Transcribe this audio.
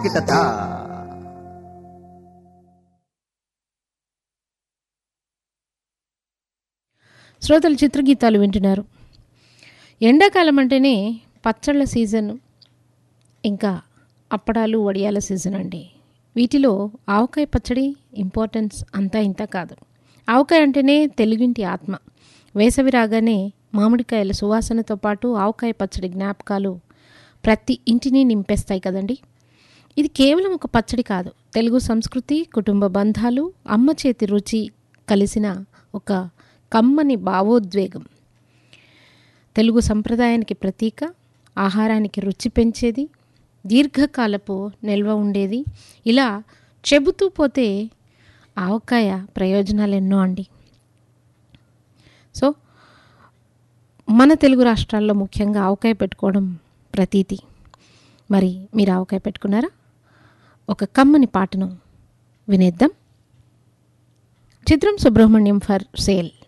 కిటతా శ్రోతలు చిత్రగీతాలు వింటున్నారు. ఎండాకాలం అంటేనే పచ్చళ్ళ సీజన్, ఇంకా అప్పడాలు వడియాల సీజన్ అండి. వీటిలో ఆవకాయ పచ్చడి ఇంపార్టెన్స్ అంతా ఇంత కాదు. ఆవకాయ అంటేనే తెలుగింటి ఆత్మ. వేసవి రాగానే మామిడికాయల సువాసనతో పాటు ఆవకాయ పచ్చడి జ్ఞాపకాలు ప్రతి ఇంటిని నింపేస్తాయి కదండి. ఇది కేవలం ఒక పచ్చడి కాదు, తెలుగు సంస్కృతి, కుటుంబ బంధాలు, అమ్మ చేతి రుచి కలిసిన ఒక కమ్మని భావోద్వేగం. తెలుగు సంప్రదాయానికి ప్రతీక, ఆహారానికి రుచి పెంచేది, దీర్ఘకాలపు నిల్వ ఉండేది. ఇలా చెబుతూ పోతే ఆవకాయ ప్రయోజనాలు ఎన్నో అండి. సో మన తెలుగు రాష్ట్రాల్లో ముఖ్యంగా ఆవకాయ పెట్టుకోవడం ప్రతీతి. మరి మీరు ఆవకాయ పెట్టుకున్నారా? ఒక కమ్మని పాటను వినేద్దాం. చిత్రం సుబ్రహ్మణ్యం ఫర్ సేల్.